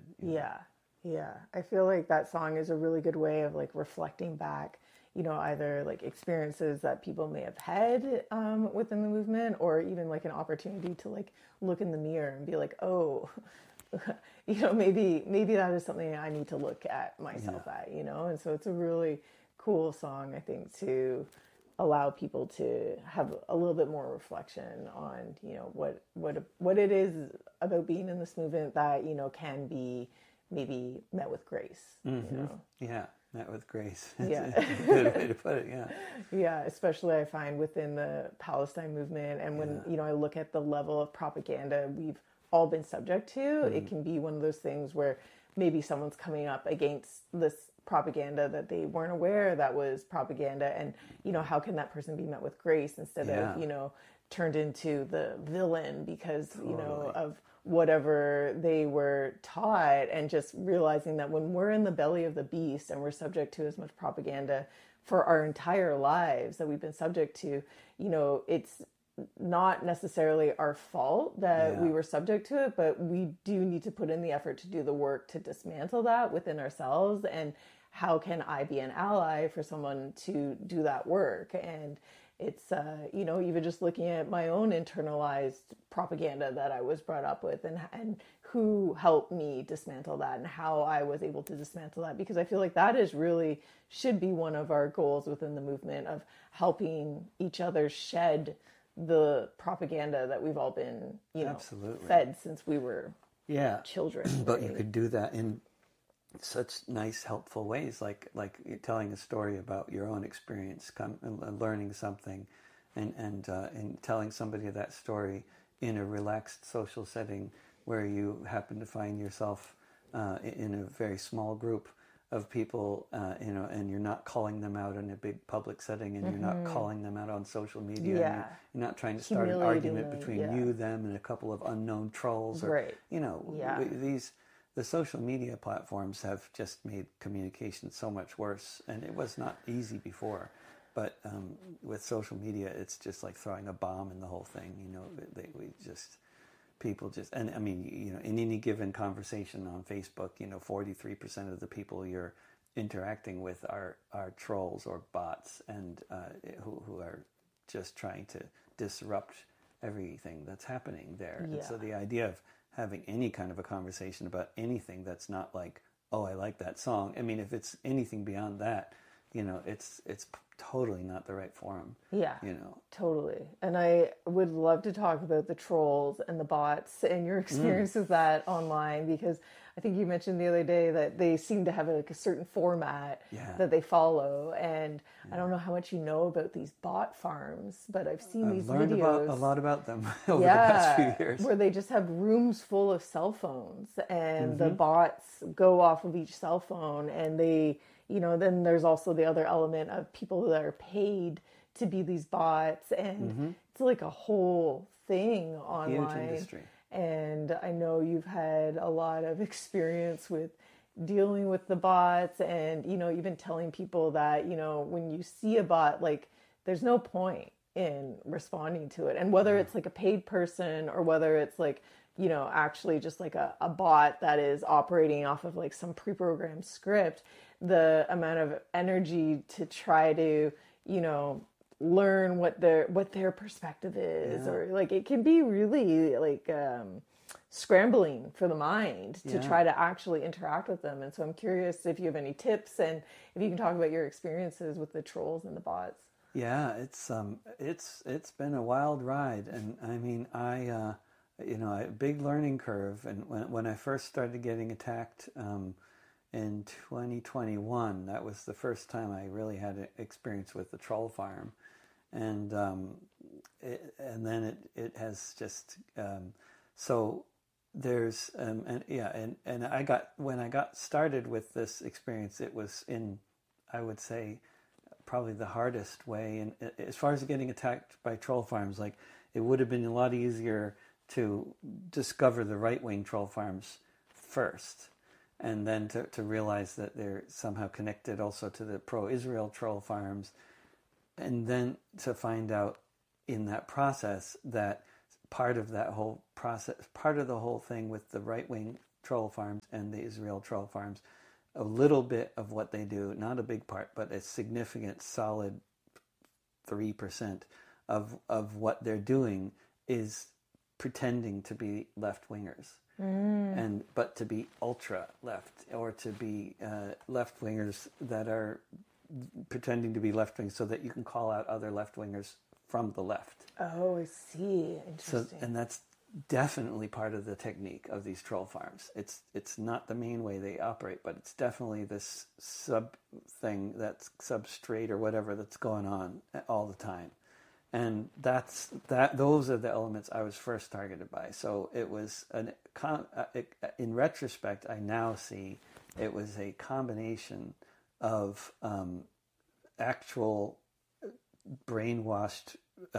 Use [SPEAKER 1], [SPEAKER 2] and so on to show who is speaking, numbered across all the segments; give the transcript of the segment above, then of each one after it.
[SPEAKER 1] Yeah. Yeah. I feel like that song is a really good way of like reflecting back, either like experiences that people may have had within the movement, or even like an opportunity to like look in the mirror and be like, oh, maybe that is something I need to look at myself at, And so it's a really cool song, I think, to allow people to have a little bit more reflection on, what it is about being in this movement that, can be maybe met with grace,
[SPEAKER 2] Yeah, met with grace.
[SPEAKER 1] Yeah.
[SPEAKER 2] That's a good way to put it, yeah.
[SPEAKER 1] Yeah, especially I find within the Palestine movement, and when, I look at the level of propaganda we've all been subject to, it can be one of those things where maybe someone's coming up against this propaganda that they weren't aware that was propaganda, and, how can that person be met with grace instead of, turned into the villain because, of whatever they were taught, and just realizing that when we're in the belly of the beast and we're subject to as much propaganda for our entire lives that we've been subject to, it's not necessarily our fault that we were subject to it, but we do need to put in the effort to do the work to dismantle that within ourselves. And how can I be an ally for someone to do that work? And it's, even just looking at my own internalized propaganda that I was brought up with, and who helped me dismantle that, and how I was able to dismantle that, because I feel like that is really should be one of our goals within the movement, of helping each other shed the propaganda that we've all been,
[SPEAKER 2] Absolutely.
[SPEAKER 1] fed since we were children.
[SPEAKER 2] But right? You could do that in such nice, helpful ways, like you're telling a story about your own experience, learning something, and telling somebody that story in a relaxed social setting where you happen to find yourself in a very small group of people, and you're not calling them out in a big public setting, and you're not calling them out on social media.
[SPEAKER 1] Yeah.
[SPEAKER 2] You're not trying to start an argument between you, them, and a couple of unknown trolls. Or, the social media platforms have just made communication so much worse, and it was not easy before. But with social media, it's just like throwing a bomb in the whole thing. People just, and I mean, in any given conversation on Facebook, 43% of the people you're interacting with are trolls or bots, and who are just trying to disrupt everything that's happening there.
[SPEAKER 1] Yeah.
[SPEAKER 2] And so the idea of having any kind of a conversation about anything that's not like, oh, I like that song. I mean, if it's anything beyond that, it's totally not the right forum.
[SPEAKER 1] Yeah, totally. And I would love to talk about the trolls and the bots and your experience with that online, because I think you mentioned the other day that they seem to have a certain format that they follow. And I don't know how much you know about these bot farms, but I've seen these
[SPEAKER 2] learned
[SPEAKER 1] videos.
[SPEAKER 2] a lot about them over the past few years.
[SPEAKER 1] Where they just have rooms full of cell phones, and the bots go off of each cell phone, and they... then there's also the other element of people that are paid to be these bots, and it's like a whole thing online.
[SPEAKER 2] Huge industry.
[SPEAKER 1] And I know you've had a lot of experience with dealing with the bots, and, even telling people that, when you see a bot, like, there's no point in responding to it. And whether it's like a paid person, or whether it's like, actually just like a bot that is operating off of like some pre-programmed script, the amount of energy to try to, learn what their perspective is, or like, it can be really like scrambling for the mind to try to actually interact with them. And so I'm curious if you have any tips, and if you can talk about your experiences with the trolls and the bots.
[SPEAKER 2] Yeah, it's been a wild ride, and I mean, a big learning curve. And when I first started getting attacked in 2021, that was the first time I really had an experience with the troll farm, and then it has just so there's and I got, when I got started with this experience, it was in, I would say, probably the hardest way. And as far as getting attacked by troll farms, like, it would have been a lot easier to discover the right-wing troll farms first, and then to realize that they're somehow connected also to the pro-Israel troll farms, and then to find out in that process that part of that whole process, part of the whole thing with the right-wing troll farms and the Israel troll farms, a little bit of what they do, not a big part, but a significant, solid 3% of what they're doing is pretending to be left-wingers. But to be ultra left, or to be left wingers that are pretending to be left wing, so that you can call out other left wingers from the left.
[SPEAKER 1] Oh, I see. Interesting.
[SPEAKER 2] So, and that's definitely part of the technique of these troll farms. It's not the main way they operate, but it's definitely this sub thing, that's substrate or whatever that's going on all the time. And those are the elements I was first targeted by. So it was in retrospect, I now see it was a combination of actual brainwashed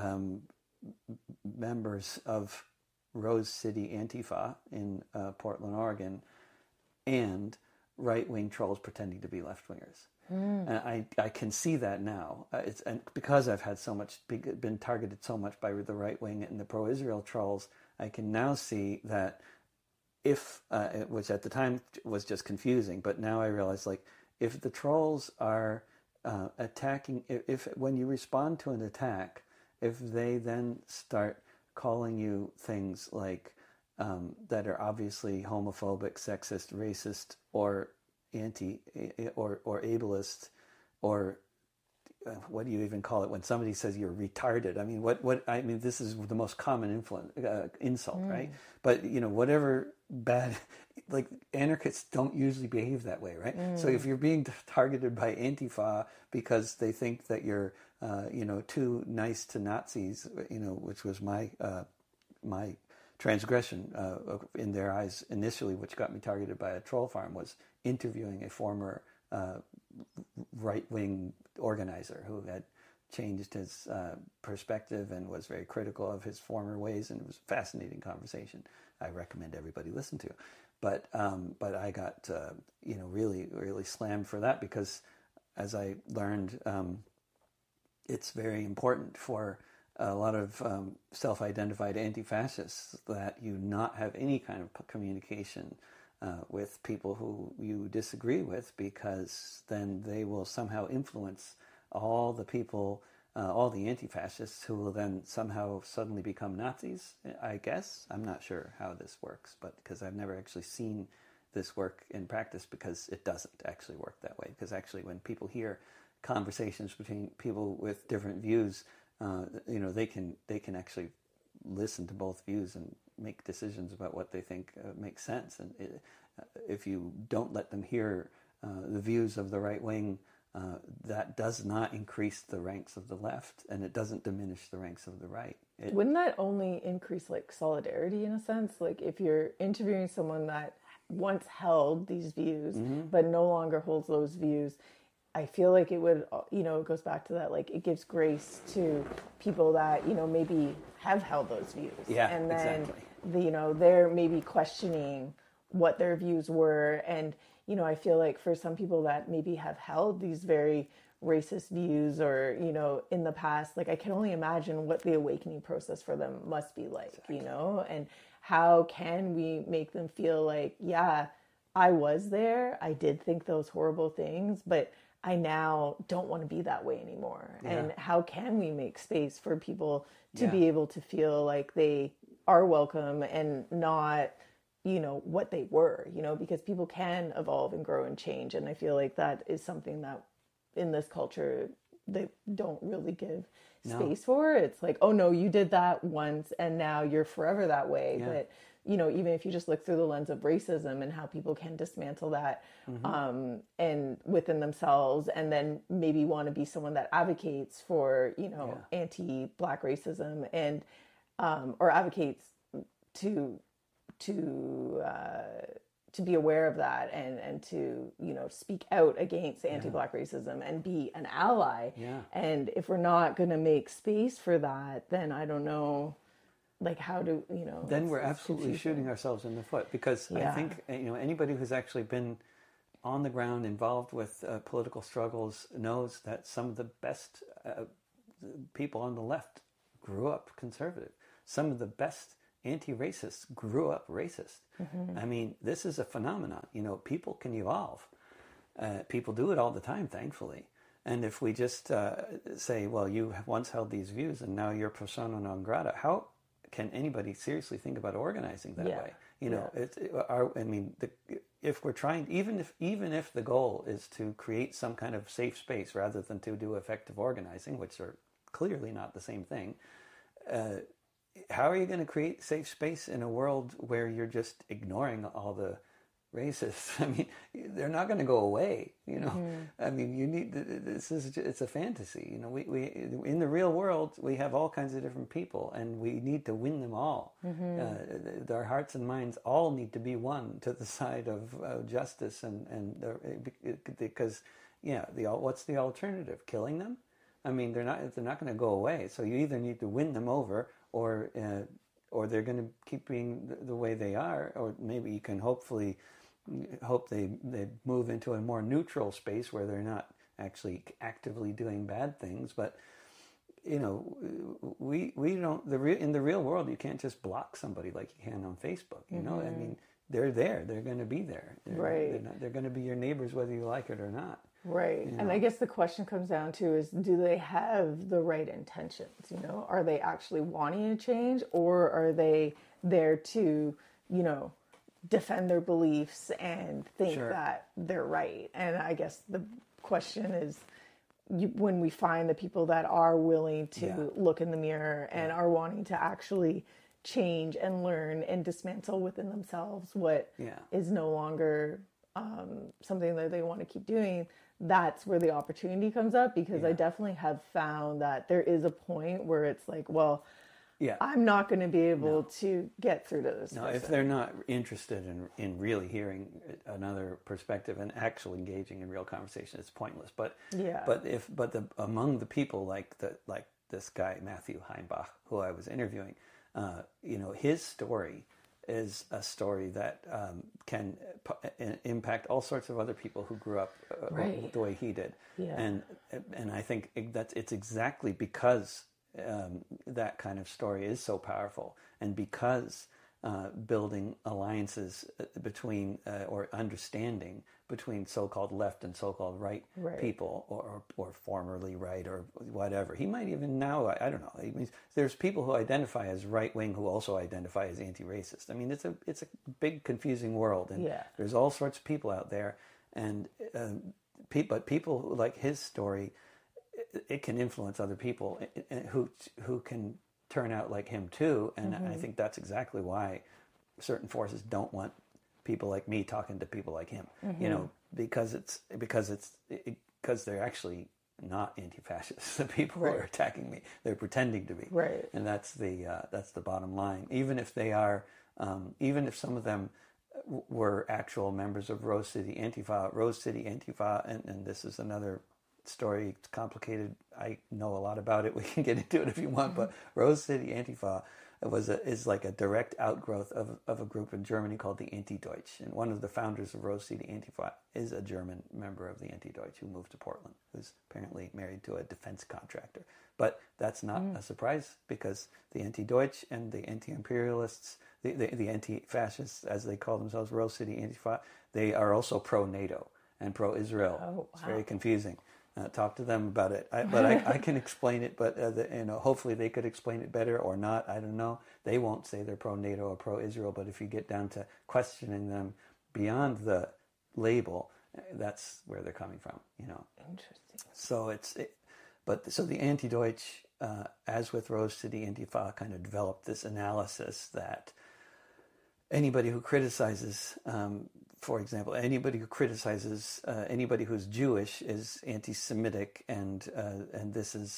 [SPEAKER 2] members of Rose City Antifa in Portland, Oregon, and right-wing trolls pretending to be left-wingers. And I can see that now. And because I've had so much been targeted so much by the right wing and the pro-Israel trolls, I can now see that which at the time was just confusing, but now I realize, like, if the trolls are attacking, if when you respond to an attack, if they then start calling you things like that are obviously homophobic, sexist, racist, or anti or ableist, or what do you even call it when somebody says you're retarded? I mean, this is the most common insult, right? But whatever bad, like, anarchists don't usually behave that way, right? So if you're being targeted by Antifa because they think that you're too nice to Nazis, which was my transgression in their eyes initially, which got me targeted by a troll farm, was interviewing a former right-wing organizer who had changed his perspective and was very critical of his former ways, and it was a fascinating conversation. I recommend everybody listen to. But I got really, really slammed for that, because as I learned, it's very important for a lot of self-identified anti-fascists that you not have any kind of communication with people who you disagree with, because then they will somehow influence all the people, all the anti-fascists, who will then somehow suddenly become Nazis, I guess. I'm not sure how this works, but because I've never actually seen this work in practice, because it doesn't actually work that way. Because actually when people hear conversations between people with different views, they can actually listen to both views and make decisions about what they think makes sense. And if you don't let them hear the views of the right wing, that does not increase the ranks of the left, and it doesn't diminish the ranks of the right.
[SPEAKER 1] Wouldn't that only increase, like, solidarity in a sense? Like, if you're interviewing someone that once held these views but no longer holds those views, I feel like it would, it goes back to that, like, it gives grace to people that, maybe have held those views.
[SPEAKER 2] Yeah,
[SPEAKER 1] and then,
[SPEAKER 2] exactly.
[SPEAKER 1] They're maybe questioning what their views were. And, I feel like for some people that maybe have held these very racist views, or, in the past, like, I can only imagine what the awakening process for them must be like,
[SPEAKER 2] exactly.
[SPEAKER 1] And how can we make them feel like, yeah, I was there, I did think those horrible things, but I now don't want to be that way anymore. Yeah. And how can we make space for people to be able to feel like they are welcome and not, what they were, because people can evolve and grow and change. And I feel like that is something that in this culture, they don't really give space for. It's like, oh no, you did that once and now you're forever that way. Yeah. But even if you just look through the lens of racism and how people can dismantle that and within themselves, and then maybe want to be someone that advocates for, anti-Black racism and or advocates to be aware of that and to, speak out against anti-Black racism and be an ally. Yeah. And if we're not going to make space for that, then I don't know, like, how do,
[SPEAKER 2] then we're absolutely shooting ourselves in the foot, because I think, anybody who's actually been on the ground involved with political struggles knows that some of the best people on the left grew up conservative. Some of the best anti-racists grew up racist. I mean, this is a phenomenon. You know, people can evolve. People do it all the time, thankfully. And if we just say, well, you once held these views and now you're persona non grata, how can anybody seriously think about organizing that way? You know, if we're trying, even if the goal is to create some kind of safe space rather than to do effective organizing, which are clearly not the same thing, how are you going to create safe space in a world where you're just ignoring all the racists? I mean, they're not going to go away. You know, I mean, you need it's a fantasy. You know, we in the real world we have all kinds of different people, and we need to win them all. Our hearts and minds all need to be one to the side of justice, because what's the alternative? Killing them? I mean, they're not going to go away. So you either need to win them over, or they're going to keep being the way they are, or maybe you can hope they move into a more neutral space where they're not actually actively doing bad things. But you know, we don't in the real world you can't just block somebody like you can on Facebook. You know, I mean, they're there. They're going to be there. They're going to be your neighbors whether you like it or not.
[SPEAKER 1] Right. You know? And I guess the question comes down to is, do they have the right intentions? You know, are they actually wanting to change, or are they there to, you know, defend their beliefs and think that they're right? And I guess the question is, when we find the people that are willing to look in the mirror and are wanting to actually change and learn and dismantle within themselves what is no longer something that they want to keep doing, that's where the opportunity comes up. Because I definitely have found that there is a point where it's like, well, I'm not going to be able to get through to this person.
[SPEAKER 2] If they're not interested in really hearing another perspective and actually engaging in real conversation, it's pointless. But among the people like this guy Matthew Heimbach, who I was interviewing, you know, his story is a story that can impact all sorts of other people who grew up the way he did. And I think it's exactly because that kind of story is so powerful, and because building alliances between or understanding between so-called left and so-called right people, or formerly right, or whatever. He might even now, I don't know. There's people who identify as right-wing who also identify as anti-racist. I mean, it's a big, confusing world, and there's all sorts of people out there, and but people who, like his story, it can influence other people who can turn out like him too. And I think that's exactly why certain forces don't want people like me talking to people like him. You know, because they're actually not anti-fascists. The people who are attacking me, they're pretending to be. Right. And that's the bottom line. Even if they are, even if some of them were actual members of Rose City Antifa, and this is another story. It's complicated. I know a lot about it. We can get into it if you want. But Rose City Antifa is like a direct outgrowth of a group in Germany called the Anti-Deutsch. And one of the founders of Rose City Antifa is a German member of the Anti-Deutsch who moved to Portland, who's apparently married to a defense contractor. But that's not a surprise, because the Anti-Deutsch and the anti-imperialists, the anti-fascists, as they call themselves, Rose City Antifa, they are also pro-NATO and pro-Israel. Oh, wow. It's very confusing. Talk to them about it. I can explain it, but hopefully they could explain it better, or not. I don't know. They won't say they're pro-NATO or pro-Israel, but if you get down to questioning them beyond the label, that's where they're coming from. You know.
[SPEAKER 1] Interesting.
[SPEAKER 2] So so the Anti-Deutsch, as with Rose City Antifa, kind of developed this analysis that anybody who criticizes, for example, anybody who criticizes anybody who's Jewish is anti-Semitic, and this is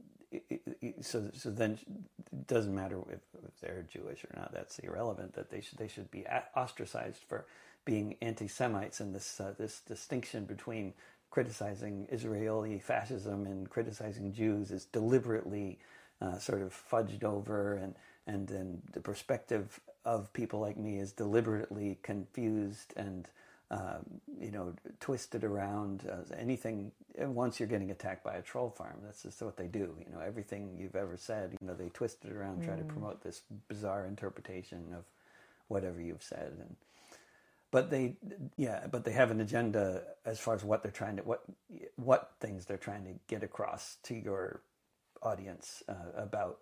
[SPEAKER 2] so then it doesn't matter if they're Jewish or not. That's irrelevant. That they should be ostracized for being anti-Semites, and this distinction between criticizing Israeli fascism and criticizing Jews is deliberately sort of fudged over, and then the perspective of people like me is deliberately confused and twisted around anything. Once you're getting attacked by a troll farm, that's just what they do. Everything you've ever said, they twist it around, try to promote this bizarre interpretation of whatever you've said. But they have an agenda as far as what they're trying to, what things they're trying to get across to your audience about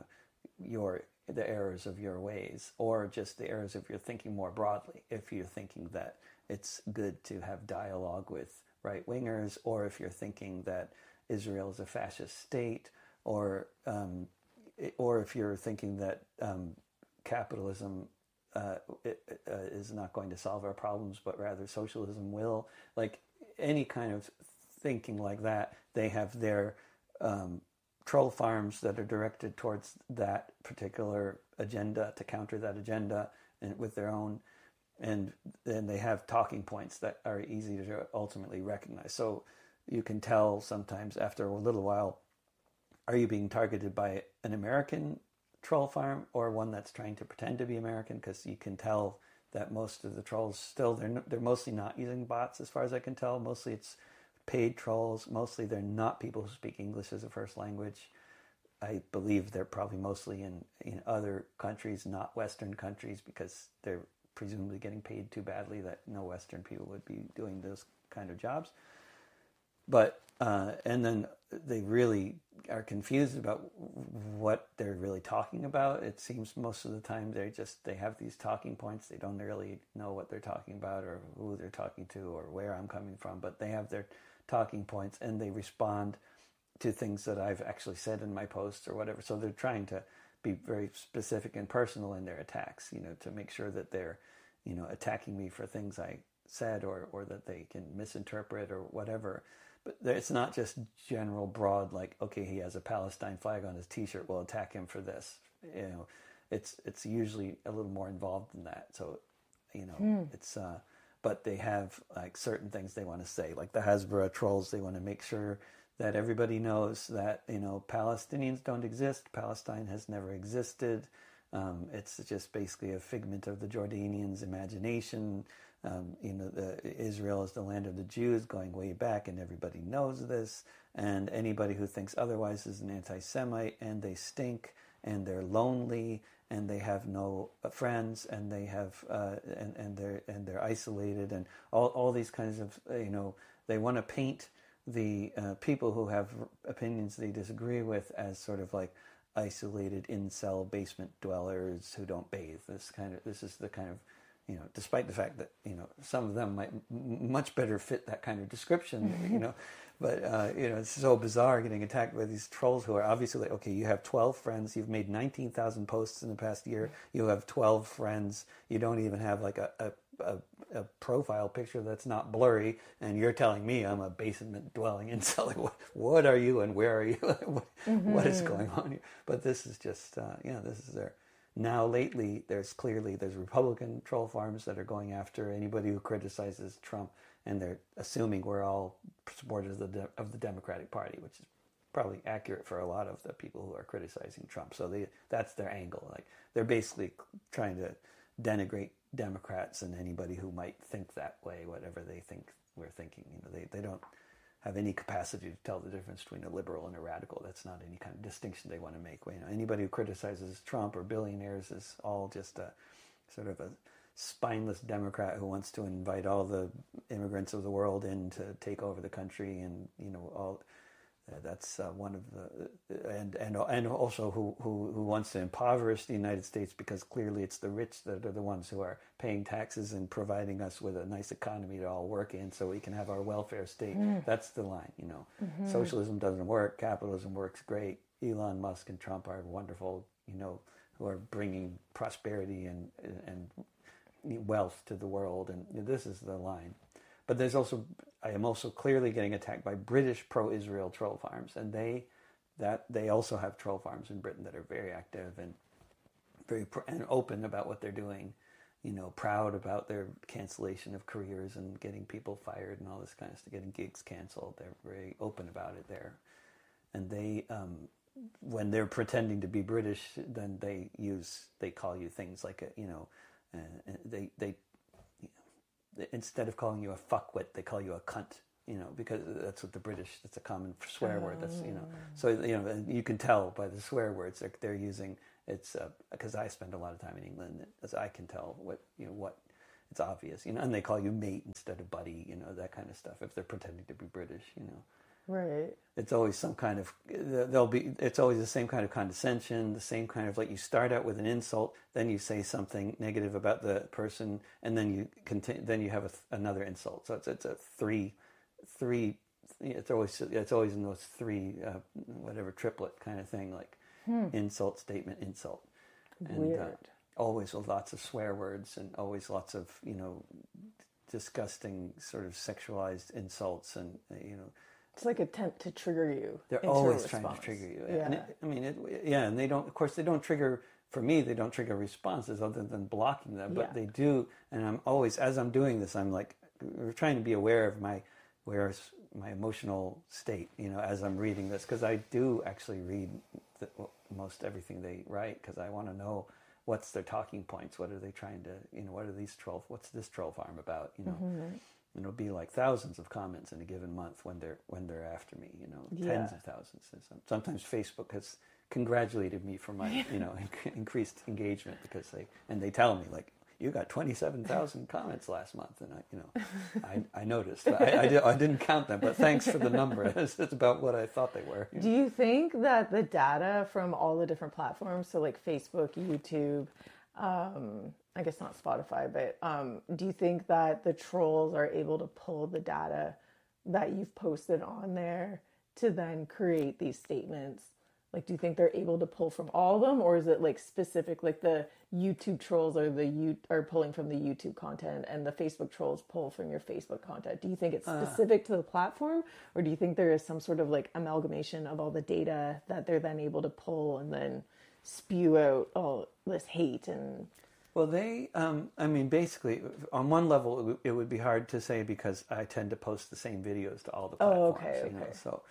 [SPEAKER 2] the errors of your ways, or just the errors of your thinking more broadly. If you're thinking that it's good to have dialogue with right-wingers, or if you're thinking that Israel is a fascist state, or if you're thinking that capitalism is not going to solve our problems, but rather socialism will. Like any kind of thinking like that, they have their troll farms that are directed towards that particular agenda, to counter that agenda, and with their own. And then they have talking points that are easy to ultimately recognize. So you can tell sometimes after a little while, are you being targeted by an American troll farm or one that's trying to pretend to be American? Because you can tell that most of the trolls still, they're mostly not using bots as far as I can tell. Mostly it's paid trolls. Mostly they're not people who speak English as a first language. I believe they're probably mostly in other countries, not Western countries, because they're presumably getting paid too badly that no Western people would be doing those kind of jobs. But and then they really are confused about what they're really talking about. It seems most of the time they have these talking points. They don't really know what they're talking about or who they're talking to or where I'm coming from, but they have their talking points and they respond to things that I've actually said in my posts or whatever. So they're trying to be very specific and personal in their attacks, to make sure that they're, attacking me for things I said or that they can misinterpret or whatever. But it's not just general broad, like, okay, he has a Palestine flag on his T-shirt, we'll attack him for this. It's usually a little more involved than that. So, it's, but they have like certain things they want to say, like the Hasbara trolls. They want to make sure that everybody knows that, Palestinians don't exist. Palestine has never existed. It's just basically a figment of the Jordanians' imagination. Israel is the land of the Jews going way back, and everybody knows this. And anybody who thinks otherwise is an anti-Semite, and they stink, and they're lonely, and they have no friends, and they have and they're isolated, and all these kinds of they want to paint the people who have opinions they disagree with as sort of like isolated incel basement dwellers who don't bathe. This is the kind of, despite the fact that, some of them might much better fit that kind of description, but, it's so bizarre getting attacked by these trolls who are obviously like, okay, you have 12 friends, you've made 19,000 posts in the past year, you have 12 friends, you don't even have like a profile picture that's not blurry, and you're telling me I'm a basement dwelling incel. Like, what are you and where are you? What is going on here? But this is just, this is their. Now lately, there's Republican troll farms that are going after anybody who criticizes Trump, and they're assuming we're all supporters of the Democratic Party, which is probably accurate for a lot of the people who are criticizing Trump. So that's their angle. Like, they're basically trying to denigrate Democrats and anybody who might think that way, whatever they think we're thinking. They don't have any capacity to tell the difference between a liberal and a radical. That's not any kind of distinction they want to make. Anybody who criticizes Trump or billionaires is all just a sort of a spineless Democrat who wants to invite all the immigrants of the world in to take over the country, and all. That's one of the and also who wants to impoverish the United States, because clearly it's the rich that are the ones who are paying taxes and providing us with a nice economy to all work in, so we can have our welfare state. That's the line. Socialism doesn't work. Capitalism works great. Elon Musk and Trump are wonderful. Who are bringing prosperity and wealth to the world, and this is the line. But I am also clearly getting attacked by British pro-Israel troll farms, and they also have troll farms in Britain that are very active and very and open about what they're doing, proud about their cancellation of careers and getting people fired and all this kind of stuff, getting gigs canceled. They're very open about it there, and they when they're pretending to be British, then they call you things like instead of calling you a fuckwit, they call you a cunt. Because that's what the British, that's a common swear word. That's, so, you can tell by the swear words they're using. It's because I spend a lot of time in England, as I can tell what it's obvious, and they call you mate instead of buddy, that kind of stuff, if they're pretending to be British,
[SPEAKER 1] Right.
[SPEAKER 2] It's always some kind of, it's always the same kind of condescension, the same kind of, like, you start out with an insult, then you say something negative about the person, and then you continue, then you have another insult. So it's a three, it's always in those three, whatever, triplet kind of thing, like insult, statement, insult. And,
[SPEAKER 1] Weird.
[SPEAKER 2] Always with lots of swear words, and always lots of, disgusting sort of sexualized insults, and,
[SPEAKER 1] It's like attempt to trigger you.
[SPEAKER 2] They're always trying to trigger you.
[SPEAKER 1] Yeah.
[SPEAKER 2] And and they don't, of course, they don't trigger, for me, they don't trigger responses other than blocking them, but they do. And I'm always, as I'm doing this, I'm like, we're trying to be aware of my emotional state, as I'm reading this, because I do actually read most everything they write, because I want to know what's their talking points, what are they trying to, what are these what's this troll farm about, And it'll be like thousands of comments in a given month when they're after me, tens of thousands. Sometimes Facebook has congratulated me for my, increased engagement, because they tell me, like, you got 27,000 comments last month, and I noticed. I didn't count them, but thanks for the number. It's about what I thought they were.
[SPEAKER 1] Do you think that the data from all the different platforms, so like Facebook, YouTube, I guess not Spotify, but do you think that the trolls are able to pull the data that you've posted on there to then create these statements? Like, do you think they're able to pull from all of them, or is it like specific, like the YouTube trolls are pulling from the YouTube content and the Facebook trolls pull from your Facebook content? Do you think it's specific to the platform, or do you think there is some sort of like amalgamation of all the data that they're then able to pull and then spew out all this hate? And
[SPEAKER 2] well, basically, on one level, it would be hard to say, because I tend to post the same videos to all the platforms.
[SPEAKER 1] Oh, okay.
[SPEAKER 2] So,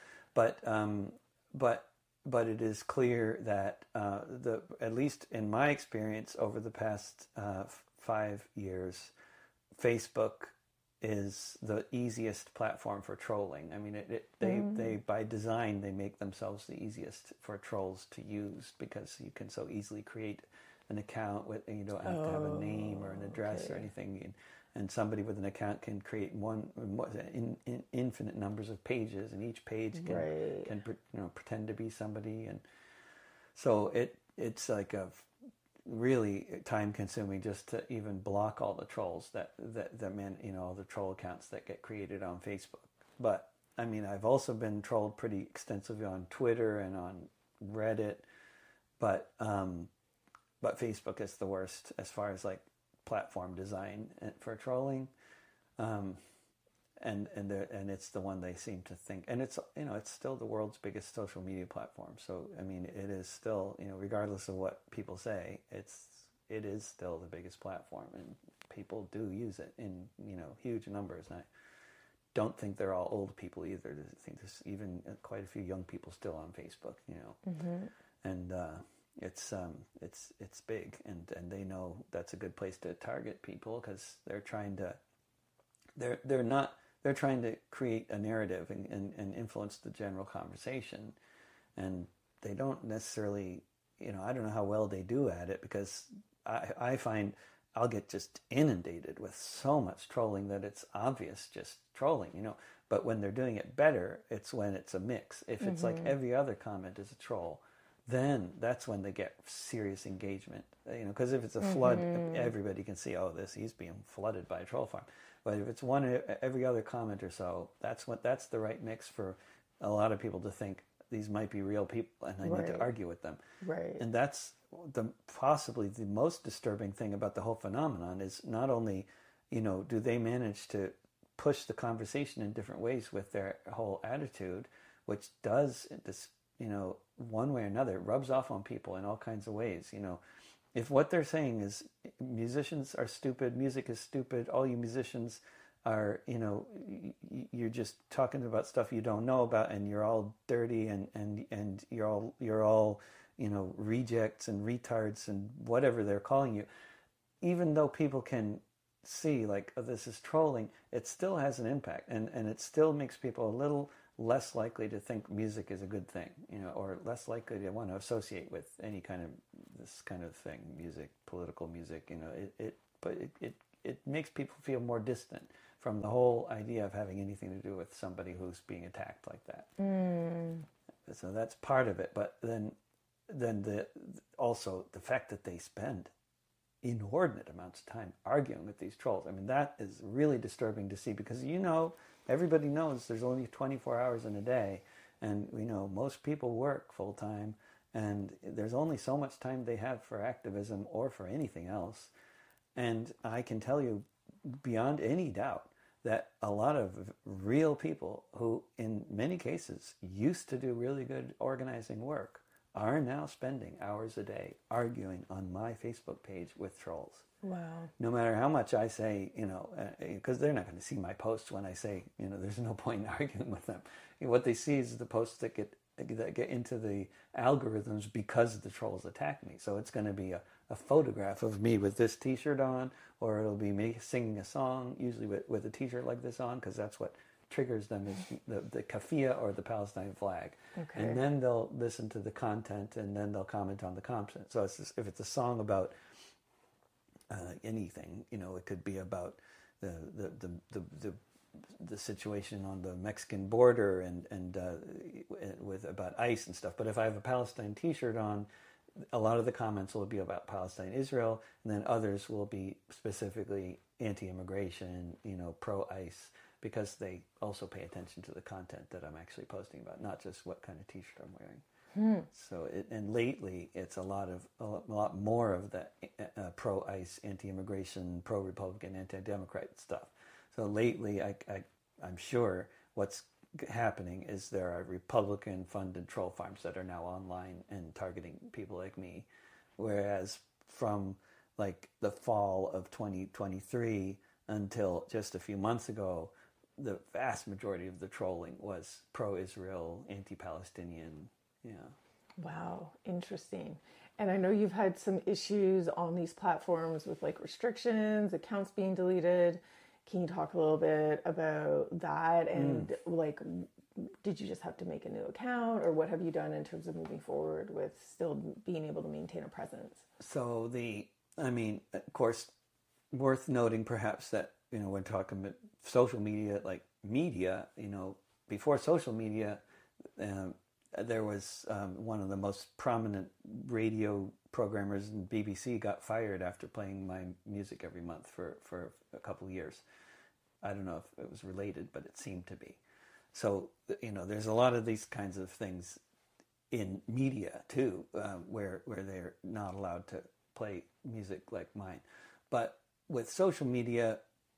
[SPEAKER 2] but it is clear that at least in my experience over the past 5 years, Facebook is the easiest platform for trolling. I mean, they by design, they make themselves the easiest for trolls to use, because you can so easily create an account you don't have to have a name or an address or anything. And somebody with an account can create infinite numbers of pages, and each page can pretend to be somebody, and so it's like a really time consuming just to even block all the trolls that all the troll accounts that get created on Facebook. But I mean, I've also been trolled pretty extensively on Twitter and on Reddit, but Facebook is the worst as far as like platform design for trolling, and it's the one they seem to think, and it's still the world's biggest social media platform. So I mean, it is still, regardless of what people say, it is still the biggest platform, and people do use it in huge numbers. And I don't think they're all old people either. I think there's even quite a few young people still on Facebook. And it's big, and they know that's a good place to target people, because they're trying to create a narrative and influence the general conversation, and they don't necessarily, I don't know how well they do at it, because I find I'll get just inundated with so much trolling that it's obvious just trolling, but when they're doing it better, it's when it's a mix. If it's like every other comment is a troll, then that's when they get serious engagement, because if it's a flood, everybody can see, he's being flooded by a troll farm. But if it's every other comment or so, that's the right mix for a lot of people to think these might be real people, and I need to argue with them.
[SPEAKER 1] Right.
[SPEAKER 2] And that's possibly the most disturbing thing about the whole phenomenon, is not only, do they manage to push the conversation in different ways with their whole attitude, which does this, one way or another, it rubs off on people in all kinds of ways. If what they're saying is musicians are stupid, music is stupid, all you musicians are, you're just talking about stuff you don't know about, and you're all dirty, and you're all rejects and retards and whatever they're calling you. Even though people can see like, oh, this is trolling, it still has an impact, and it still makes people a little less likely to think music is a good thing, or less likely to want to associate with any kind of this kind of thing, music, political music. It makes people feel more distant from the whole idea of having anything to do with somebody who's being attacked like that. So that's part of it. But then also the fact that they spend inordinate amounts of time arguing with these trolls. I mean, that is really disturbing to see, because everybody knows there's only 24 hours in a day, and most people work full time, and there's only so much time they have for activism or for anything else. And I can tell you beyond any doubt that a lot of real people who in many cases used to do really good organizing work are now spending hours a day arguing on my Facebook page with trolls.
[SPEAKER 1] Wow.
[SPEAKER 2] No matter how much I say, because they're not going to see my posts when I say, there's no point in arguing with them. What they see is the posts that get into the algorithms because the trolls attack me. So it's going to be a photograph of me with this t-shirt on, or it'll be me singing a song, usually with a t-shirt like this on, because that's what triggers them, is the kafia or the Palestine flag. Okay. And then they'll listen to the content, and then they'll comment on the content. So if it's a song about anything, it could be about the situation on the Mexican border and with about ICE and stuff. But if I have a Palestine t-shirt on, a lot of the comments will be about Palestine, Israel, and then others will be specifically anti-immigration, pro-ICE, because they also pay attention to the content that I'm actually posting about, not just what kind of t-shirt I'm wearing. So and lately it's a lot more of the pro-ICE, anti-immigration, pro-Republican, anti-Democrat stuff. So lately, I'm sure what's happening is there are Republican-funded troll farms that are now online and targeting people like me, whereas from like the fall of 2023 until just a few months ago, the vast majority of the trolling was pro-Israel, anti-Palestinian. Yeah.
[SPEAKER 1] Wow, interesting. And I know you've had some issues on these platforms with like restrictions, accounts being deleted. Can you talk a little bit about that? And like, did you just have to make a new account, or what have you done in terms of moving forward with still being able to maintain a presence?
[SPEAKER 2] So of course, worth noting perhaps that, when talking about social media, like media, before social media, there was one of the most prominent radio programmers in BBC got fired after playing my music every month for a couple of years. I don't know if it was related, but it seemed to be. So, there's a lot of these kinds of things in media too, where they're not allowed to play music like mine. But with social media,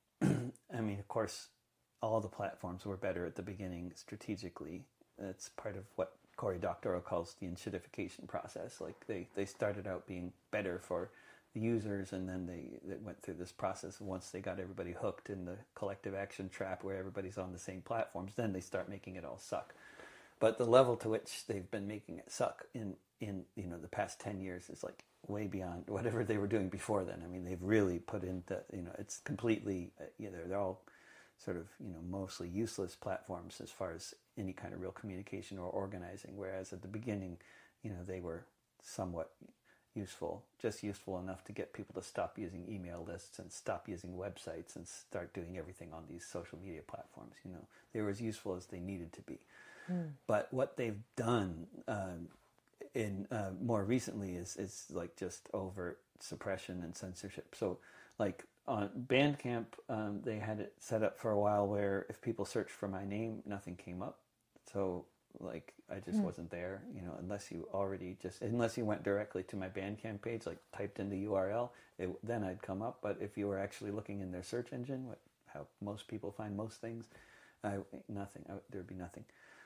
[SPEAKER 2] of course, all the platforms were better at the beginning strategically. That's part of what Cory Doctorow calls the enshittification process. Like they started out being better for the users, and then they went through this process. And once they got everybody hooked in the collective action trap where everybody's on the same platforms, then they start making it all suck. But the level to which they've been making it suck in the past 10 years is like way beyond whatever they were doing before then. They've really put into, it's completely, they're all sort of, mostly useless platforms as far as any kind of real communication or organizing. Whereas at the beginning, they were somewhat useful, just useful enough to get people to stop using email lists and stop using websites and start doing everything on these social media platforms. They were as useful as they needed to be. But what they've done in more recently is like just overt suppression and censorship. So like on Bandcamp, they had it set up for a while where if people searched for my name, nothing came up. So like I just wasn't there, unless you went directly to my Bandcamp page, like typed in the URL, then I'd come up. But if you were actually looking in their search engine, how most people find most things, nothing. There'd be nothing.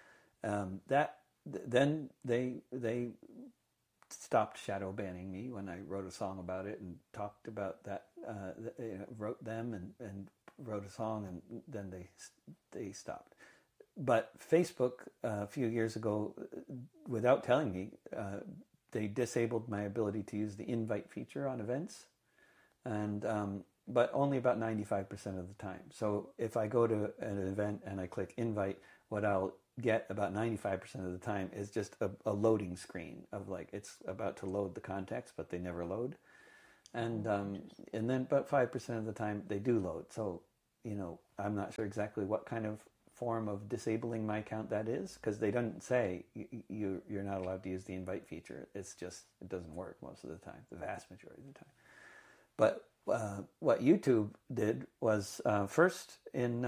[SPEAKER 2] Then they stopped shadow banning me when I wrote a song about it and talked about that. Wrote them and wrote a song, and then they stopped. But Facebook a few years ago, without telling me, they disabled my ability to use the invite feature on events, and but only about 95% of the time. So if I go to an event and I click invite, what I'll get about 95% of the time is just a loading screen of like it's about to load the context, but they never load. And then about 5% of the time they do load. So, I'm not sure exactly what kind of form of disabling my account that is, because they don't say you're not allowed to use the invite feature. It's just, it doesn't work most of the time, the vast majority of the time. But what YouTube did was first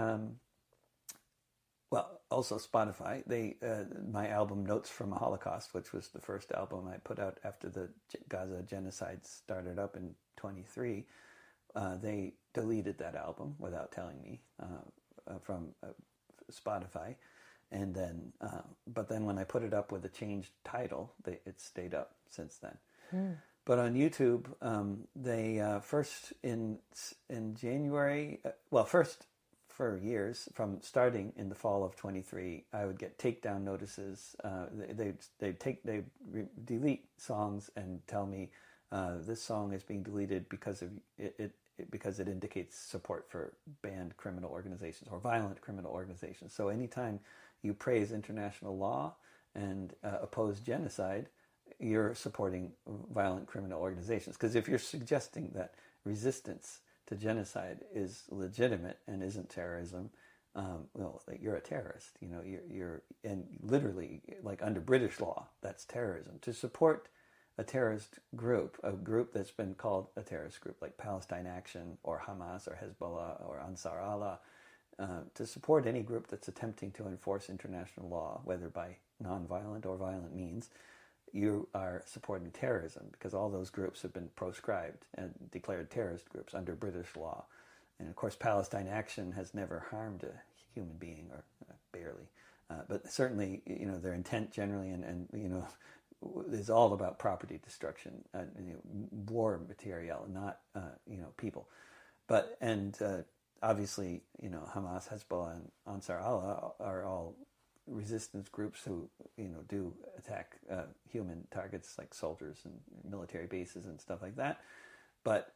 [SPEAKER 2] also Spotify, my album Notes from a Holocaust, which was the first album I put out after the Gaza genocide started up in 23, they deleted that album without telling me from Spotify. And then, but then when I put it up with a changed title, it stayed up since then. But on YouTube, they first in January, first for years, from starting in the fall of 23, I would get takedown notices. They delete songs and tell me this song is being deleted because of because it indicates support for banned criminal organizations or violent criminal organizations. So anytime you praise international law and oppose genocide, you're supporting violent criminal organizations. Because if you're suggesting that resistance to genocide is legitimate and isn't terrorism, you're a terrorist. You're and literally, like under British law, that's terrorism. To support a terrorist group, a group that's been called a terrorist group, like Palestine Action or Hamas or Hezbollah or Ansar Allah, to support any group that's attempting to enforce international law, whether by nonviolent or violent means, you are supporting terrorism, because all those groups have been proscribed and declared terrorist groups under British law. And of course, Palestine Action has never harmed a human being, or barely. But certainly, their intent generally and is all about property destruction, war material, not people. But obviously, Hamas, Hezbollah, and Ansar Allah are all resistance groups who do attack human targets like soldiers and military bases and stuff like that. But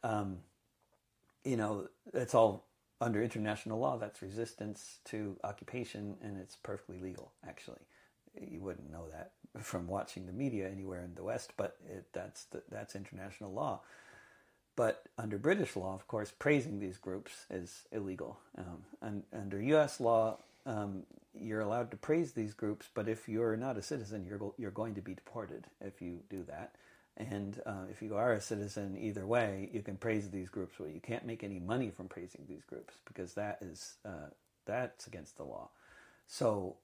[SPEAKER 2] it's all under international law. That's resistance to occupation, and it's perfectly legal. Actually, you wouldn't know that from watching the media anywhere in the West, but that's international law. But under British law, of course, praising these groups is illegal. And under U.S. law, you're allowed to praise these groups, but if you're not a citizen, you're going to be deported if you do that. And if you are a citizen, either way, you can praise these groups, but you can't make any money from praising these groups, because that's against the law. So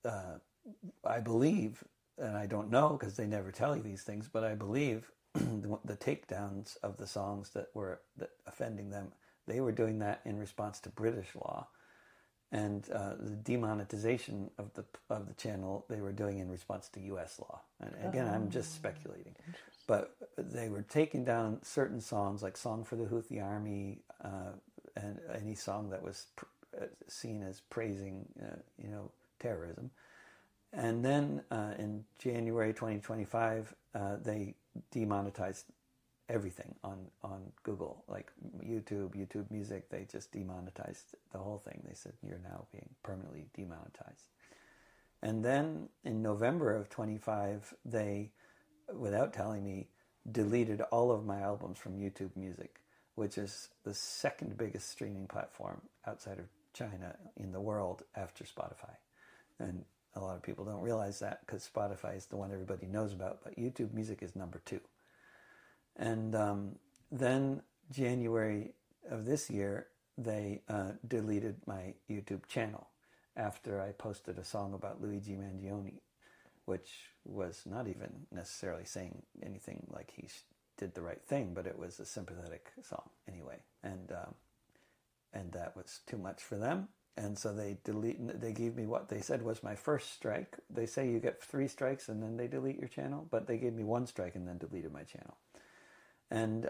[SPEAKER 2] I believe, and I don't know because they never tell you these things, but I believe the takedowns of the songs that offending them, they were doing that in response to British law. And the demonetization of the channel, they were doing in response to U.S. law. And again, I'm just speculating. But they were taking down certain songs, like Song for the Houthi Army, and any song that was seen as praising, terrorism. And then in January 2025, they demonetized everything on Google, like YouTube Music. They just demonetized the whole thing. They said, you're now being permanently demonetized. And then in November of 25, they, without telling me, deleted all of my albums from YouTube Music, which is the second biggest streaming platform outside of China in the world after Spotify. And a lot of people don't realize that, because Spotify is the one everybody knows about, but YouTube Music is number 2. And then January of this year, they deleted my YouTube channel after I posted a song about Luigi Mangione, which was not even necessarily saying anything like he did the right thing, but it was a sympathetic song anyway. And that was too much for them. And so they gave me what they said was my first strike. They say you get 3 strikes and then they delete your channel, but they gave me 1 strike and then deleted my channel. And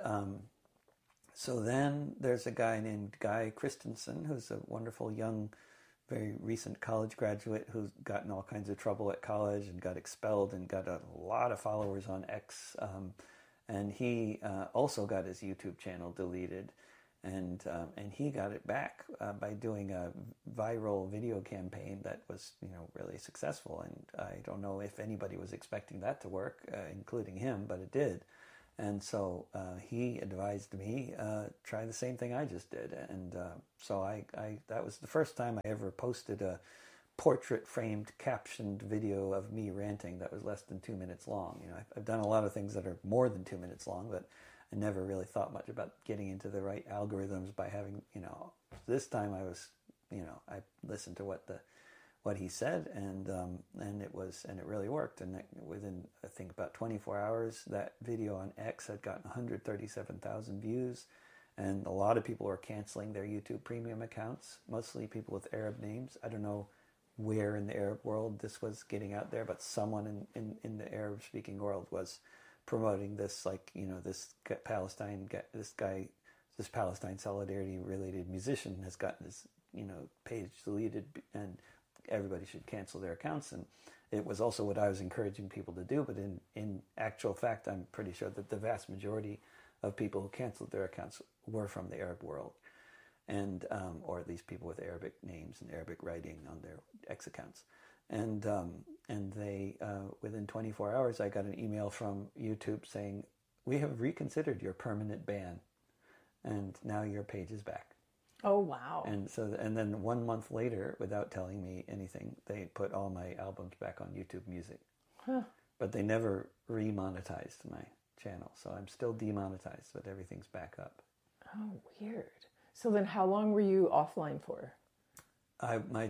[SPEAKER 2] so then there's a guy named Guy Christensen, who's a wonderful young, very recent college graduate who's gotten all kinds of trouble at college and got expelled and got a lot of followers on X. And he also got his YouTube channel deleted. and he got it back by doing a viral video campaign that was, really successful. And I don't know if anybody was expecting that to work, including him, but it did. And so he advised me, try the same thing I just did. And so I that was the first time I ever posted a portrait framed captioned video of me ranting that was less than 2 minutes long. I've done a lot of things that are more than 2 minutes long, but I never really thought much about getting into the right algorithms by having, this time I was, I listened to what he said, and it really worked. And within, I think, about 24 hours, that video on X had gotten 137,000 views, and a lot of people were canceling their YouTube Premium accounts, mostly people with Arab names. I don't know where in the Arab world this was getting out there, but someone in the Arab-speaking world was promoting this, this Palestine solidarity-related musician has gotten his, page deleted, and everybody should cancel their accounts. And it was also what I was encouraging people to do, but in actual fact, I'm pretty sure that the vast majority of people who canceled their accounts were from the Arab world, and or at least people with Arabic names and Arabic writing on their X accounts. And they, within 24 hours, I got an email from YouTube saying, "We have reconsidered your permanent ban, and now your page is back."
[SPEAKER 1] Oh, wow.
[SPEAKER 2] And then 1 month later, without telling me anything, they put all my albums back on YouTube Music.
[SPEAKER 1] Huh.
[SPEAKER 2] But they never remonetized my channel, so I'm still demonetized, but everything's back up.
[SPEAKER 1] Oh, weird. So then how long were you offline for?
[SPEAKER 2] My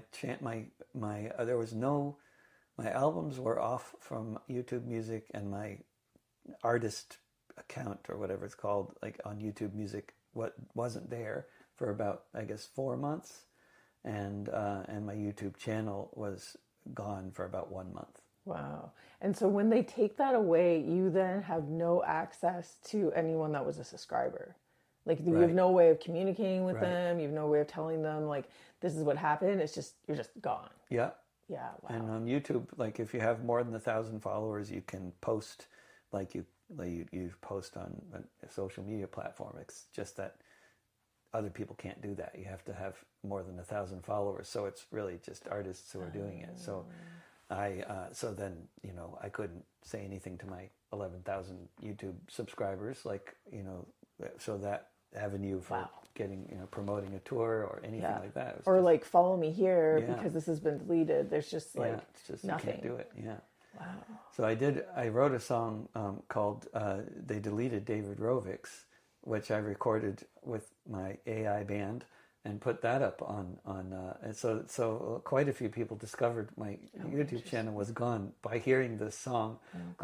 [SPEAKER 2] albums were off from YouTube Music, and my artist account, or whatever it's called, like on YouTube Music, wasn't there for about, I guess, 4 months, and my YouTube channel was gone for about 1 month.
[SPEAKER 1] Wow. And so when they take that away, you then have no access to anyone that was a subscriber. Like, you have no way of communicating with them. You have no way of telling them, like, this is what happened. It's just, you're just gone.
[SPEAKER 2] Yeah.
[SPEAKER 1] Yeah. Wow.
[SPEAKER 2] And on YouTube, like, if you have more than 1,000 followers, you can post, like you post on a social media platform. It's just that other people can't do that. You have to have more than 1,000 followers. So it's really just artists who are doing it. So so then, I couldn't say anything to my 11,000 YouTube subscribers, so that avenue for getting, promoting a tour or anything like that.
[SPEAKER 1] Or just, like, follow me here because this has been deleted. There's just
[SPEAKER 2] it's just
[SPEAKER 1] nothing.
[SPEAKER 2] You can't do it. Yeah.
[SPEAKER 1] Wow.
[SPEAKER 2] So I wrote a song called They Deleted David Rovics, which I recorded with my AI band and put that up on and so quite a few people discovered my YouTube channel was gone by hearing this song.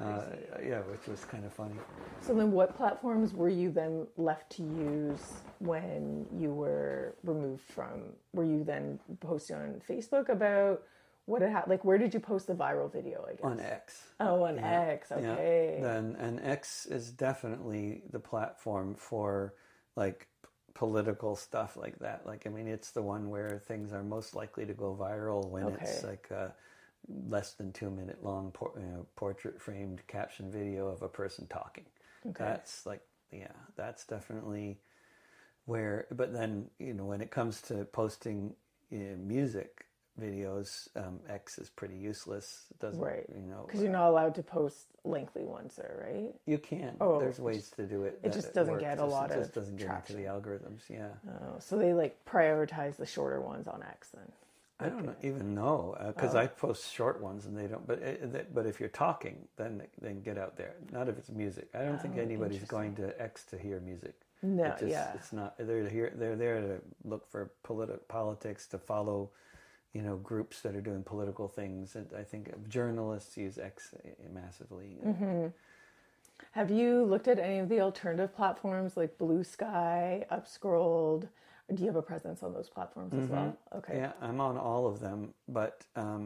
[SPEAKER 2] Which was kind of funny.
[SPEAKER 1] So then what platforms were you then left to use when you were removed from? Were you then posting on Facebook about what it had, like, where did you post the viral video, I guess?
[SPEAKER 2] On X.
[SPEAKER 1] Oh, on X, okay.
[SPEAKER 2] Yeah. And X is definitely the platform for, like, political stuff like that. Like, I mean, it's the one where things are most likely to go viral when it's like a less than 2 minute long portrait framed caption video of a person talking. Okay. That's like, that's definitely where, but then, when it comes to posting music videos, X is pretty useless. It doesn't,
[SPEAKER 1] because you're not allowed to post lengthy ones there, right?
[SPEAKER 2] You can. There's ways to do it.
[SPEAKER 1] It just doesn't get a lot of
[SPEAKER 2] It just doesn't get
[SPEAKER 1] traction.
[SPEAKER 2] into the algorithms. Yeah.
[SPEAKER 1] Oh, so they prioritize the shorter ones on X then.
[SPEAKER 2] I don't even know, because I post short ones and they don't. But if you're talking, then get out there. Not if it's music. I don't think anybody's going to X to hear music.
[SPEAKER 1] No,
[SPEAKER 2] it's not. They're here. They're there to look for politics, to follow, groups that are doing political things. And I think journalists use X massively.
[SPEAKER 1] Mm-hmm. Have you looked at any of the alternative platforms like Blue Sky, Upscrolled? Do you have a presence on those platforms as well? Okay.
[SPEAKER 2] Yeah, I'm on all of them, but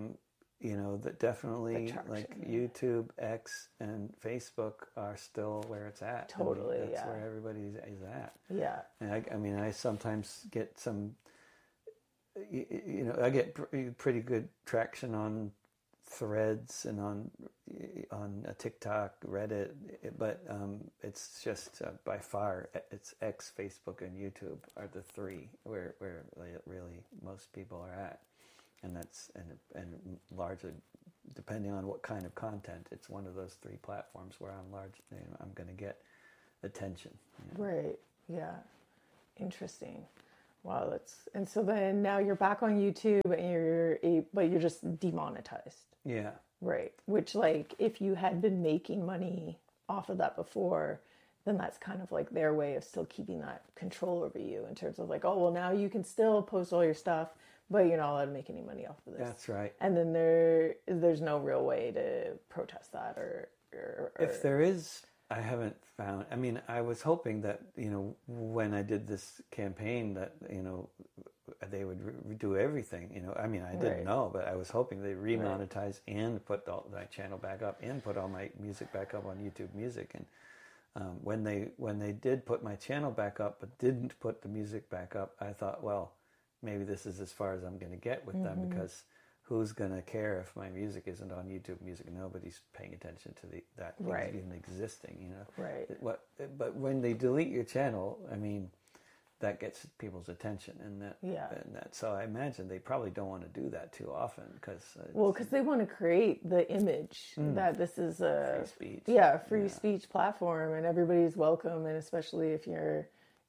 [SPEAKER 2] that definitely, like, YouTube, X, and Facebook are still where it's at.
[SPEAKER 1] Totally,
[SPEAKER 2] that's where everybody is at.
[SPEAKER 1] Yeah.
[SPEAKER 2] And I sometimes get some, I get pretty good traction on Threads and on TikTok, Reddit, but it's just by far it's X, Facebook, and YouTube are the three where really most people are at, and that's and largely depending on what kind of content, it's one of those three platforms where I'm going to get attention.
[SPEAKER 1] Right. Yeah. Interesting. Wow. And so then now you're back on YouTube and but you're just demonetized.
[SPEAKER 2] Yeah.
[SPEAKER 1] Right. Which, like, if you had been making money off of that before, then that's kind of like their way of still keeping that control over you in terms of like, oh, well, now you can still post all your stuff, but you're not allowed to make any money off of this.
[SPEAKER 2] That's right.
[SPEAKER 1] And then there's no real way to protest that or
[SPEAKER 2] if there is, I haven't found. I mean, I was hoping that, when I did this campaign that, they would do everything, I mean, I didn't know, but I was hoping they'd remonetize and put my channel back up and put all my music back up on YouTube Music. And when they did put my channel back up but didn't put the music back up, I thought, well, maybe this is as far as I'm going to get with them, because who's going to care if my music isn't on YouTube Music? Nobody's paying attention to that even existing,
[SPEAKER 1] Right.
[SPEAKER 2] But when they delete your channel, I mean, that gets people's attention, and that. So I imagine they probably don't want to do that too often, because
[SPEAKER 1] they want to create the image that this is a
[SPEAKER 2] free speech,
[SPEAKER 1] speech platform, and everybody's welcome, and especially if you're,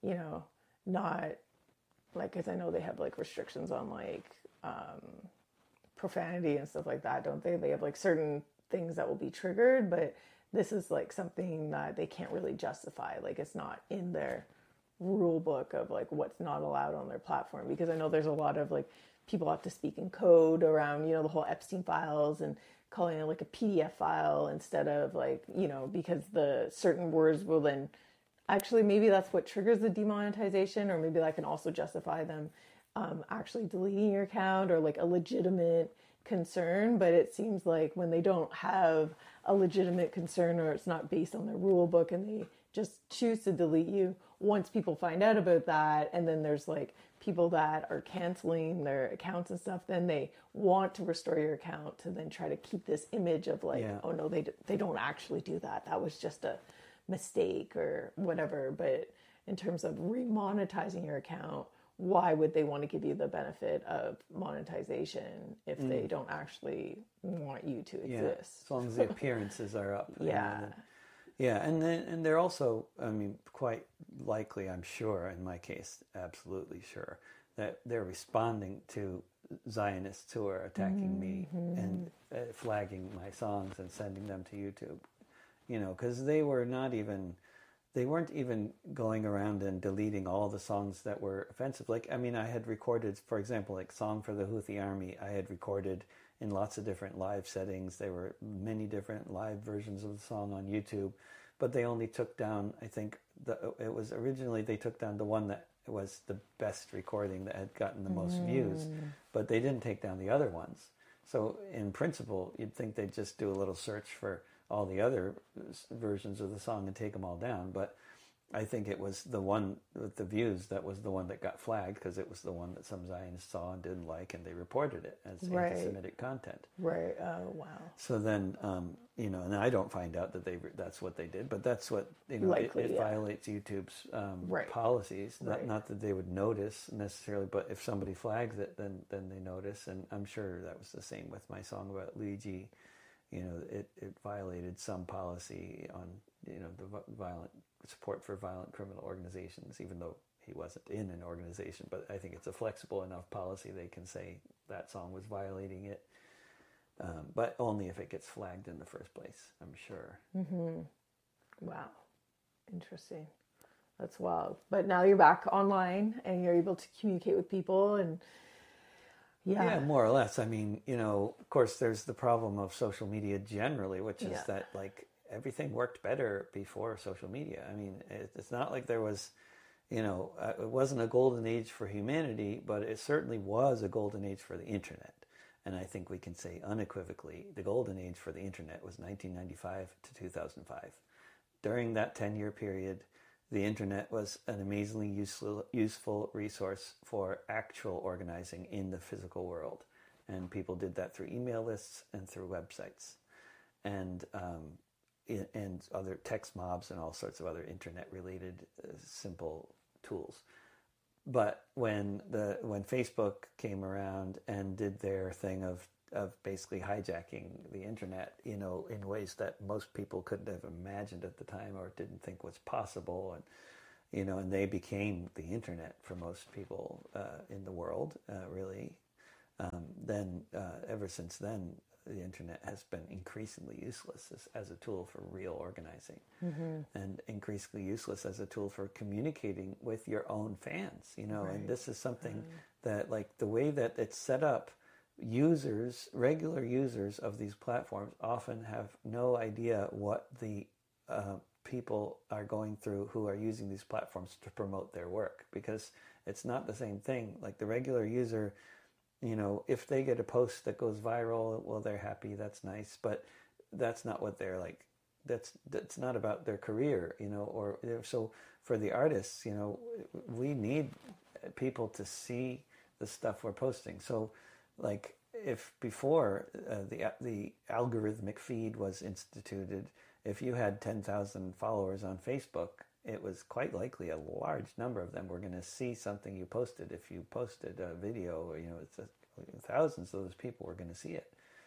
[SPEAKER 1] not like, because I know they have like restrictions on like profanity and stuff like that, don't they? They have like certain things that will be triggered, but this is like something that they can't really justify. Like, it's not in their rule book of like what's not allowed on their platform, because I know there's a lot of like people have to speak in code around, the whole Epstein files and calling it like a PDF file instead of like, because the certain words will then actually, maybe that's what triggers the demonetization, or maybe that can also justify them actually deleting your account, or like a legitimate concern. But it seems like when they don't have a legitimate concern, or it's not based on their rule book, and they just choose to delete you, once people find out about that, and then there's like people that are canceling their accounts and stuff, then they want to restore your account to then try to keep this image of like, oh no, they don't actually do that. That was just a mistake or whatever. But in terms of remonetizing your account, why would they want to give you the benefit of monetization if they don't actually want you to exist?
[SPEAKER 2] As long as the appearances are up.
[SPEAKER 1] Yeah,
[SPEAKER 2] and they're also, I mean, quite likely, I'm sure, in my case, absolutely sure, that they're responding to Zionists who are attacking me and flagging my songs and sending them to YouTube. Because they weren't even going around and deleting all the songs that were offensive. Like, I mean, I had recorded, for example, like Song for the Houthi Army, I had recorded in lots of different live settings. There were many different live versions of the song on YouTube, but they only took down, I think, they took down the one that was the best recording that had gotten the most views, but they didn't take down the other ones. So in principle, you'd think they'd just do a little search for all the other versions of the song and take them all down, but I think it was the one with the views that was the one that got flagged, because it was the one that some Zionists saw and didn't like, and they reported it as anti-Semitic content.
[SPEAKER 1] Right. Oh, wow.
[SPEAKER 2] So then, and I don't find out that that's what they did, but that's what,
[SPEAKER 1] Likely,
[SPEAKER 2] it violates YouTube's policies. Not that they would notice necessarily, but if somebody flags it, then they notice. And I'm sure that was the same with my song about Luigi. It violated some policy on, the violent support for violent criminal organizations, even though he wasn't in an organization. But I think it's a flexible enough policy they can say that song was violating it, but only if it gets flagged in the first place, I'm sure.
[SPEAKER 1] Wow. Interesting. That's wild. But now you're back online and you're able to communicate with people, and
[SPEAKER 2] yeah, more or less. I mean, of course, there's the problem of social media generally, which is that like everything worked better before social media. I mean, it's not like there was, it wasn't a golden age for humanity, but it certainly was a golden age for the internet. And I think we can say unequivocally, the golden age for the internet was 1995 to 2005. During that 10-year period, the internet was an amazingly useful resource for actual organizing in the physical world. and people did that through email lists and through websites, and other text mobs and all sorts of other internet-related simple tools. But when Facebook came around and did their thing of basically hijacking the internet, you know, in ways that most people couldn't have imagined at the time or didn't think was possible, and you know, and they became the internet for most people in the world, really. Then ever since then, the internet has been increasingly useless as a tool for real organizing, and increasingly useless as a tool for communicating with your own fans, you know. Right. And this is something that, like, the way that it's set up, regular users of these platforms often have no idea what the people are going through who are using these platforms to promote their work, because it's not the same thing. Like, the regular user, you know, if they get a post that goes viral, well, they're happy, that's nice, but that's not what they're like. That's not about their career, you know. Or so for the artists, you know, we need people to see the stuff we're posting. So, like, if before the algorithmic feed was instituted, if you had 10,000 followers on Facebook, it was quite likely a large number of them were going to see something you posted. If you posted a video, you know, thousands of those people were going to see it.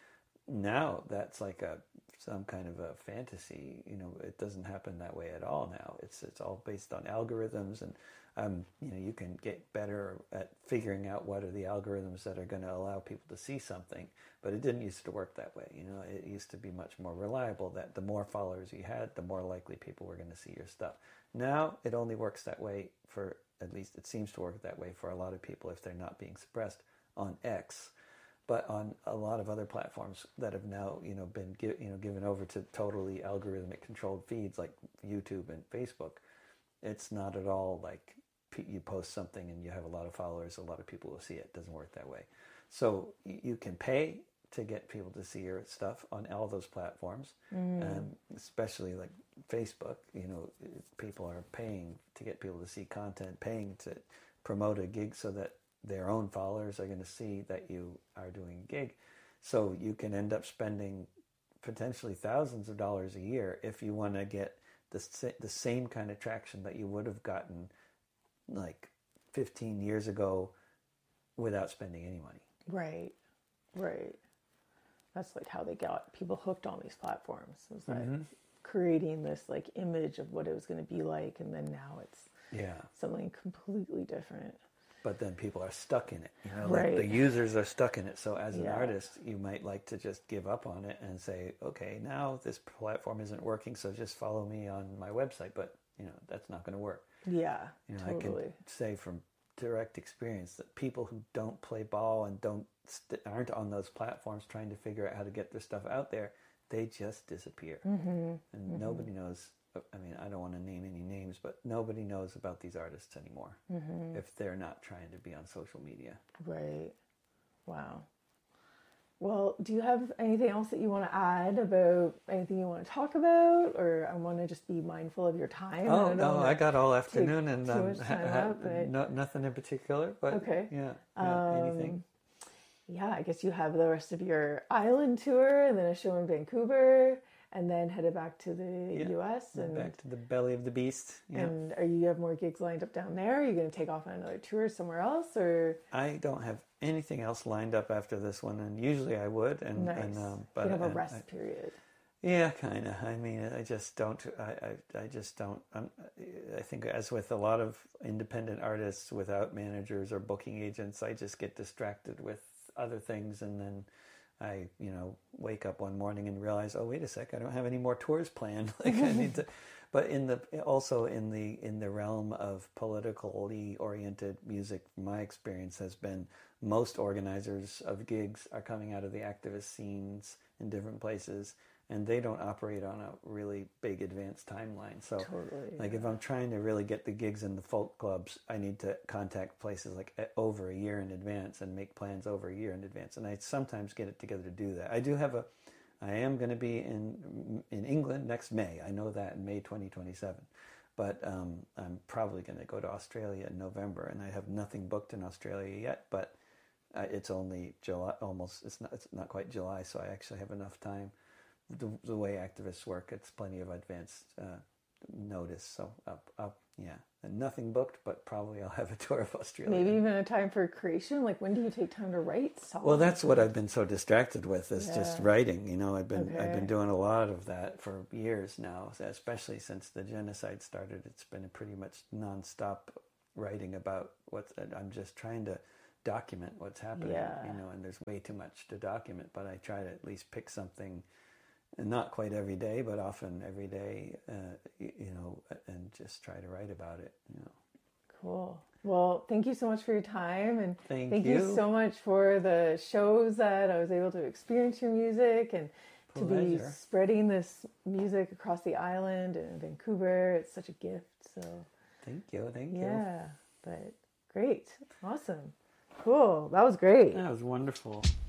[SPEAKER 2] Now that's like some kind of a fantasy. You know, it doesn't happen that way at all now. It's all based on algorithms, and you know, you can get better at figuring out what are the algorithms that are going to allow people to see something. But it didn't used to work that way. You know, it used to be much more reliable, that the more followers you had, the more likely people were going to see your stuff. Now it only works that way for, at least it seems to work that way for a lot of people if they're not being suppressed on X. But on a lot of other platforms that have now, you know, been given over to totally algorithmic controlled feeds like YouTube and Facebook, it's not at all like you post something and you have a lot of followers, a lot of people will see it. It doesn't work that way. So you can pay to get people to see your stuff on all those platforms, especially like Facebook. You know, people are paying to get people to see content, paying to promote a gig so that their own followers are going to see that you are doing a gig. So you can end up spending potentially thousands of dollars a year if you want to get the same kind of traction that you would have gotten like 15 years ago without spending any money. Right.
[SPEAKER 1] That's like how they got people hooked on these platforms. It was like creating this like image of what it was going to be like, and then now it's something completely different.
[SPEAKER 2] But then people are stuck in it, you know, like the users are stuck in it. So as an artist, you might like to just give up on it and say, okay, now this platform isn't working, so just follow me on my website. But, you know, that's not going to work.
[SPEAKER 1] Yeah,
[SPEAKER 2] you know, totally. I can say from direct experience that people who don't play ball and aren't on those platforms trying to figure out how to get their stuff out there, they just disappear. And nobody knows. I mean, I don't want to name any names, but nobody knows about these artists anymore if they're not trying to be on social media.
[SPEAKER 1] Right. Wow. Well, do you have anything else that you want to add about anything you want to talk about? Or I want to just be mindful of your time.
[SPEAKER 2] Oh, no, I got all afternoon and nothing in particular. But
[SPEAKER 1] okay.
[SPEAKER 2] Yeah, anything?
[SPEAKER 1] Yeah, I guess you have the rest of your island tour and then a show in Vancouver. And then headed back to the U.S. and
[SPEAKER 2] back to the belly of the beast. Yeah.
[SPEAKER 1] And you have more gigs lined up down there? Are you going to take off on another tour somewhere else, or?
[SPEAKER 2] I don't have anything else lined up after this one, and usually I would. And,
[SPEAKER 1] nice. But you have a rest period.
[SPEAKER 2] Yeah, kind of. I mean, I just don't. I just don't. I think, as with a lot of independent artists without managers or booking agents, I just get distracted with other things, and then I, you know, wake up one morning and realize, oh, wait a sec, I don't have any more tours planned. Like I need to. But also in the realm of politically oriented music, my experience has been most organizers of gigs are coming out of the activist scenes in different places, and they don't operate on a really big advanced timeline. So, if I'm trying to really get the gigs in the folk clubs, I need to contact places like over a year in advance and make plans over a year in advance. And I sometimes get it together to do that. I am going to be in England next May. I know that, in May 2027. But I'm probably going to go to Australia in November, and I have nothing booked in Australia yet. But it's only July, almost. It's not quite July, so I actually have enough time. The way activists work, it's plenty of advanced notice. So yeah, and nothing booked, but probably I'll have a tour of Australia.
[SPEAKER 1] Maybe even a time for creation. Like, when do you take time to write songs?
[SPEAKER 2] Well, that's what I've been so distracted with, is just writing. You know, I've been doing a lot of that for years now, especially since the genocide started. It's been pretty much nonstop writing about I'm just trying to document what's happening. You know, and there's way too much to document, but I try to at least pick something. And not quite every day, but often every day, you know, and just try to write about it, you know.
[SPEAKER 1] Cool. Well, thank you so much for your time. And
[SPEAKER 2] thank
[SPEAKER 1] you so much for the shows that I was able to experience your music and to be spreading this music across the island and Vancouver. It's such a gift. So
[SPEAKER 2] thank you.
[SPEAKER 1] Yeah, but great. Awesome. Cool. That was great.
[SPEAKER 2] That was wonderful.